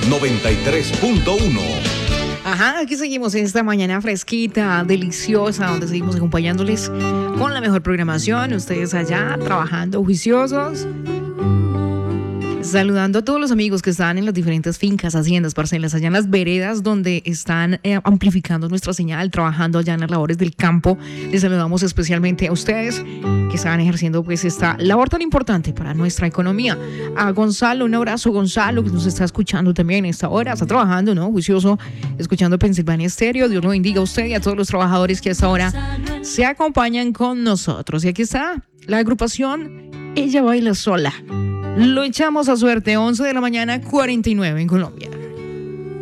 93.1. Ajá, aquí seguimos en esta mañana fresquita, deliciosa, donde seguimos acompañándoles con la mejor programación. Ustedes allá trabajando juiciosos. Saludando a todos los amigos que están en las diferentes fincas, haciendas, parcelas, allá en las veredas donde están amplificando nuestra señal, trabajando allá en las labores del campo. Les saludamos especialmente a ustedes que están ejerciendo pues esta labor tan importante para nuestra economía. A Gonzalo, un abrazo Gonzalo, que nos está escuchando también a esta hora, está trabajando, ¿no? Juicioso, escuchando Pensilvania Estéreo. Dios lo bendiga a usted y a todos los trabajadores que a esta hora se acompañan con nosotros. Y aquí está la agrupación Ella Baila Sola. Lo echamos a suerte, 11 de la mañana, 49 en Colombia.